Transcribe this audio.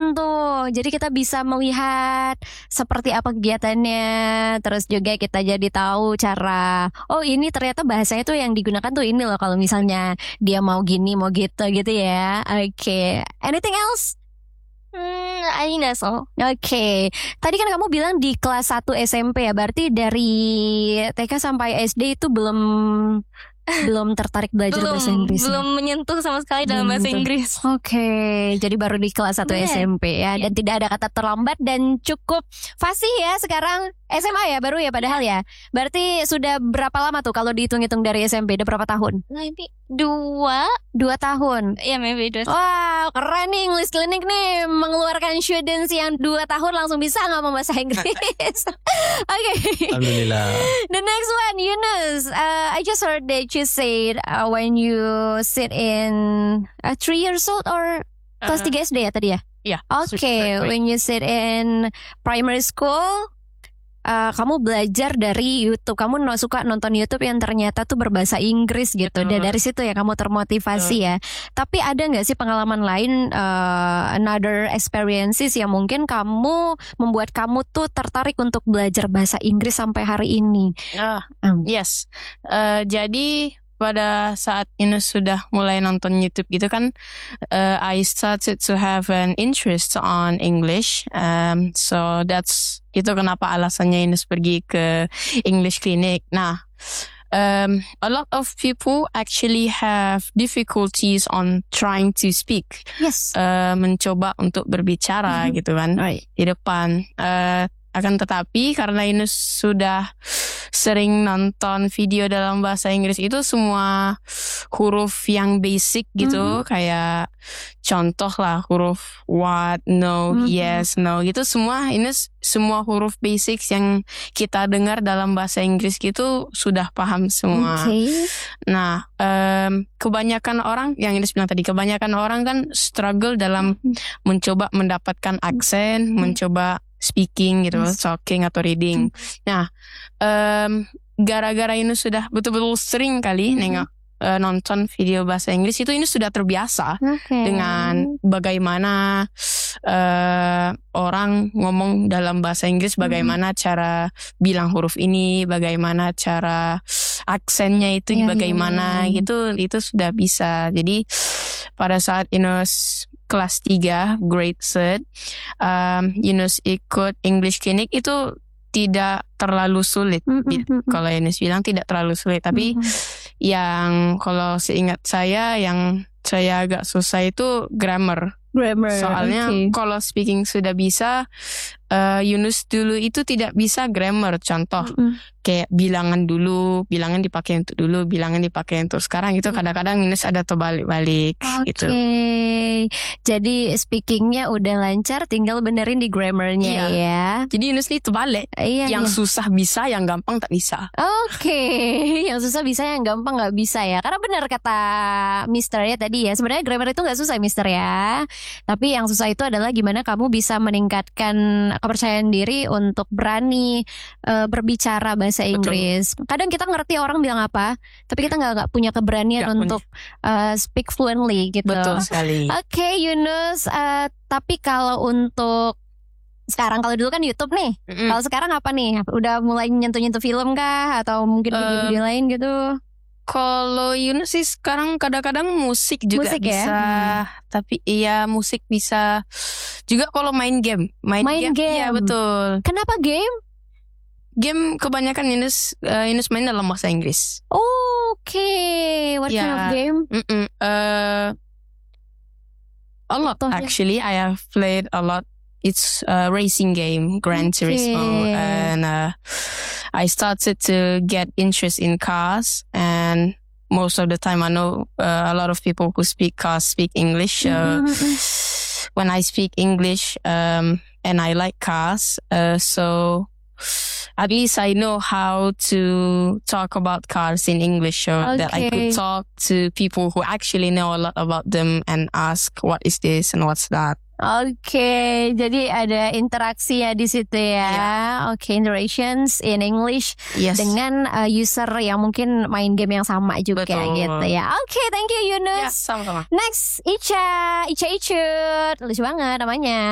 keren tuh. Jadi kita bisa melihat seperti apa kegiatannya. Terus juga kita jadi tahu cara, oh ini ternyata bahasanya tuh yang digunakan tuh ini loh. Kalau misalnya dia mau gini, mau gitu ya. Oke. Anything else? I think that's all. Oke. Tadi kan kamu bilang di kelas 1 SMP ya. Berarti dari TK sampai SD itu belum tertarik belajar bahasa Inggris. Belum menyentuh sama sekali dalam bahasa Inggris. Oke, jadi baru di kelas 1 SMP ya. Dan tidak ada kata terlambat dan cukup fasih ya sekarang. SMA ya baru ya padahal ya. Berarti sudah berapa lama tuh kalau dihitung-hitung dari SMP? Udah berapa tahun? Maybe 2 tahun. Ya maybe 2. Wow, keren nih English Clinic nih. Mengeluarkan students yang 2 tahun langsung bisa ngomong bahasa Inggris. Oke. Alhamdulillah. The next one, Yunus. I just heard that you said when you sit in 3 years old or kelas 3 SD ya tadi ya? Yeah. Okay, when you sit in primary school, kamu belajar dari YouTube. Kamu suka nonton YouTube yang ternyata tuh berbahasa Inggris gitu. Dan dari situ ya kamu termotivasi ya. Tapi ada nggak sih pengalaman lain, another experiences yang mungkin membuat kamu tuh tertarik untuk belajar bahasa Inggris sampai hari ini? Yes. Jadi pada saat Ines sudah mulai nonton YouTube gitu kan, I started to have an interest on English. So itu kenapa alasannya Ines pergi ke English Clinic. Nah, a lot of people actually have difficulties on trying to speak. Yes. Mencoba untuk berbicara gitu kan di depan. Akan tetapi karena Ines sudah sering nonton video dalam bahasa Inggris itu semua huruf yang basic gitu, kayak contoh lah huruf what, no, yes, no gitu, semua huruf basic yang kita dengar dalam bahasa Inggris gitu sudah paham semua. Nah, kebanyakan orang yang Ines bilang tadi, kebanyakan orang kan struggle dalam mencoba mendapatkan aksen, mencoba speaking gitu, talking atau reading. Nah, gara-gara ini sudah betul-betul sering kali nonton video bahasa Inggris itu, ini sudah terbiasa dengan bagaimana orang ngomong dalam bahasa Inggris, bagaimana cara bilang huruf ini, bagaimana cara aksennya itu, bagaimana gitu, itu sudah bisa. Jadi pada saat Yunus kelas 3 grade 3, Yunus ikut English Clinic itu tidak terlalu sulit. Kalau Yunus bilang tidak terlalu sulit, tapi yang kalau seingat saya yang saya agak susah itu grammar. Soalnya kalau speaking sudah bisa, Yunus dulu itu tidak bisa grammar. Contoh kayak bilangan dipakai untuk dulu, bilangan dipakai untuk sekarang gitu. Kadang-kadang Yunus ada terbalik-balik gitu. Jadi speakingnya udah lancar, tinggal benerin di grammarnya ya. Jadi Yunus ini terbalik. Yang susah bisa, yang gampang tak bisa. Yang susah bisa, yang gampang nggak bisa ya. Karena benar kata Mister ya tadi ya, sebenarnya grammar itu nggak susah Mister ya. Tapi yang susah itu adalah gimana kamu bisa meningkatkan kepercayaan diri untuk berani berbicara bahasa Inggris. Kadang kita ngerti orang bilang apa, tapi kita nggak punya keberanian untuk speak fluently gitu. Betul sekali. Oke, Yunus. Tapi kalau untuk sekarang, kalau dulu kan YouTube nih. Kalau sekarang apa nih? Udah mulai nyentuh-nyentuh film kah? Atau mungkin video-video lain gitu? Kalau Yunus sih sekarang kadang-kadang musik juga bisa. Ya? Tapi iya musik bisa juga kalau main game. Main game. Iya betul. Kenapa game? Game kebanyakan Yunus main dalam bahasa Inggris. What kind of game? A lot actually. I have played a lot. It's a racing game, Gran Turismo, and I started to get interest in cars, and most of the time I know a lot of people who speak cars speak English. When I speak English, and I like cars, so at least I know how to talk about cars in English, so that I could talk to people who actually know a lot about them and ask what is this and what's that. Jadi ada interaksi ya di situ ya. Interactions in English dengan user yang mungkin main game yang sama juga gitu ya. Thank you Yunus. Sama-sama. Next, Ica Icut, lucu banget namanya.